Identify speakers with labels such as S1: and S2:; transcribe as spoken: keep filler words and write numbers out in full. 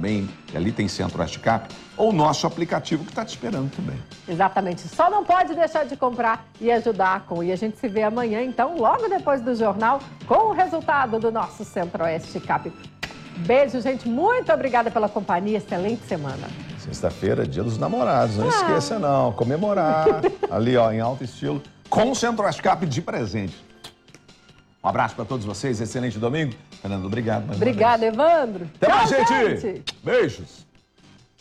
S1: também, e ali tem Centro-Oeste Cap, ou o nosso aplicativo que está te esperando também.
S2: Exatamente. Só não pode deixar de comprar e ajudar com. E a gente se vê amanhã, então, logo depois do jornal, com o resultado do nosso Centro-Oeste Cap. Beijo, gente. Muito obrigada pela companhia. Excelente semana.
S1: Sexta-feira, dia dos namorados. Não
S2: Ah.
S1: esqueça, não. Comemorar ali, ó, em alto estilo, com o Centro-Oeste Cap de presente. Um abraço para todos vocês. Excelente domingo. Fernando, obrigado. mais uma
S2: Obrigada,
S1: vez.
S2: Evandro.
S1: Até
S2: Tchau,
S1: mais, gente.
S2: gente.
S1: Beijos.